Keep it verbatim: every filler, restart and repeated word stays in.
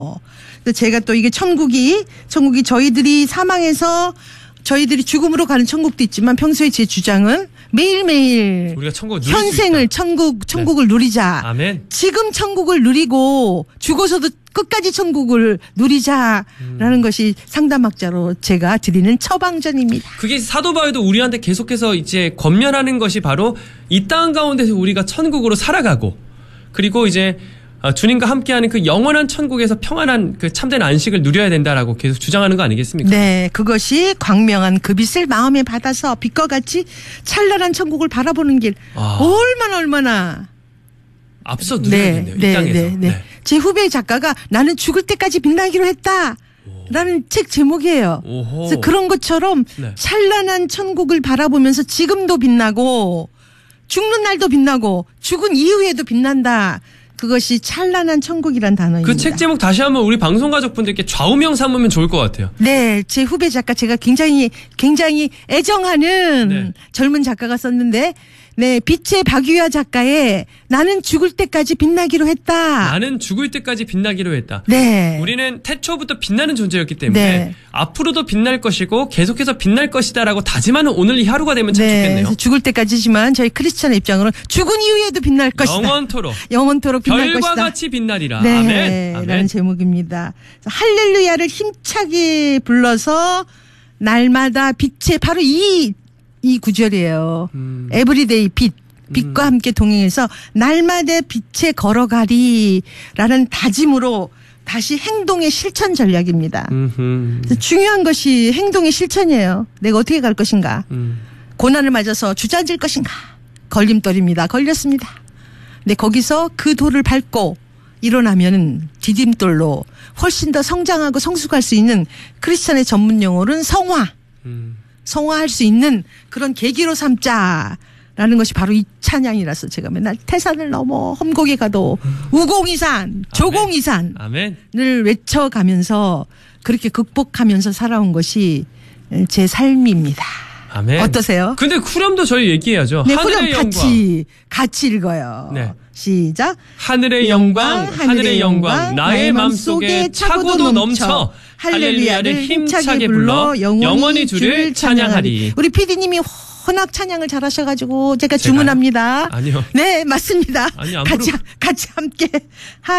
어, 제가 또 이게 천국이 천국이 저희들이 사망해서 저희들이 죽음으로 가는 천국도 있지만 평소에 제 주장은 매일매일 우리가 천국을 누릴 현생을 천국 천국을 네. 누리자. 아멘. 지금 천국을 누리고 죽어서도 끝까지 천국을 누리자라는 음. 것이 상담학자로 제가 드리는 처방전입니다. 그게 사도 바울도 우리한테 계속해서 이제 권면하는 것이 바로 이 땅 가운데서 우리가 천국으로 살아가고 그리고 이제 주님과 함께하는 그 영원한 천국에서 평안한 그 참된 안식을 누려야 된다라고 계속 주장하는 거 아니겠습니까? 네, 그것이 광명한 그 빛을 마음에 받아서 빛과 같이 찬란한 천국을 바라보는 길. 아. 얼마나 얼마나 앞서 누려야겠네요. 네, 이 땅에서. 네, 네, 네. 제 후배 작가가 나는 죽을 때까지 빛나기로 했다. 라는 책 제목이에요. 오호. 그래서 그런 것처럼 네. 찬란한 천국을 바라보면서 지금도 빛나고 죽는 날도 빛나고 죽은 이후에도 빛난다. 그것이 찬란한 천국이란 단어입니다. 그 책 제목 다시 한번 우리 방송 가족분들께 좌우명 삼으면 좋을 것 같아요. 네, 제 후배 작가 제가 굉장히 굉장히 애정하는 네. 젊은 작가가 썼는데, 네, 빛의 박유아 작가의 나는 죽을 때까지 빛나기로 했다. 나는 죽을 때까지 빛나기로 했다. 네. 우리는 태초부터 빛나는 존재였기 때문에 네. 앞으로도 빛날 것이고 계속해서 빛날 것이다라고 다짐하는 오늘 이 하루가 되면 참 네. 좋겠네요. 죽을 때까지지만 저희 크리스찬의 입장으로는 죽은 이후에도 빛날 것이다. 영원토록. 영원토록 빛날 별과 것이다. 같이 빛나리라. 네. 아멘. 아멘. 라는 제목입니다. 할렐루야를 힘차게 불러서 날마다 빛의 바로 이 이 구절이에요. 음. 에브리데이 빛. 빛과 음. 함께 동행해서 날마다 빛에 걸어가리라는 다짐으로 다시 행동의 실천 전략입니다. 중요한 것이 행동의 실천이에요. 내가 어떻게 갈 것인가. 음. 고난을 맞아서 주저앉을 것인가. 걸림돌입니다. 걸렸습니다. 근데 거기서 그 돌을 밟고 일어나면 디딤돌로 훨씬 더 성장하고 성숙할 수 있는 크리스찬의 전문 용어로는 성화. 음. 성화할 수 있는 그런 계기로 삼자라는 것이 바로 이 찬양이라서 제가 맨날 태산을 넘어 험곡에 가도 우공이산 조공이산을 아멘. 외쳐가면서 그렇게 극복하면서 살아온 것이 제 삶입니다. 아멘. 어떠세요? 근데 후렴도 저희 얘기해야죠. 네, 하늘의 후렴 영광. 같이 같이 읽어요. 네. 시작. 하늘의 영광, 하늘의 영광, 나의 마음속에 차고도 넘쳐 할렐루야를 힘차게 불러 영원히 주를 찬양하리. 우리 피디님이 워낙 찬양을 잘하셔가지고 제가 주문합니다. 아니요. 네, 맞습니다. 아니, 안 같이 부르... 같이 함께.